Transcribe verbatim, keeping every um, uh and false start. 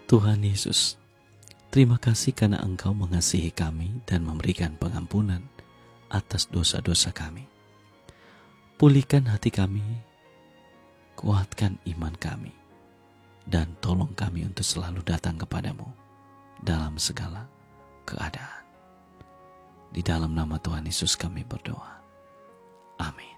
Tuhan Yesus, terima kasih karena Engkau mengasihi kami dan memberikan pengampunan atas dosa-dosa kami. Pulihkan hati kami, kuatkan iman kami, dan tolong kami untuk selalu datang kepadamu dalam segala keadaan. Di dalam nama Tuhan Yesus kami berdoa. Amin.